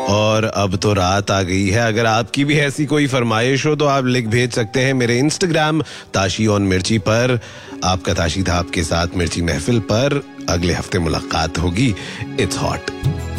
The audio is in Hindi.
और अब तो रात आ गई है। अगर आपकी भी ऐसी कोई फरमाइश हो तो आप लिख भेज सकते हैं मेरे इंस्टाग्राम ताशी ऑन मिर्ची पर। आपका ताशी था आपके साथ मिर्ची महफिल पर। अगले हफ्ते मुलाकात होगी। It's hot.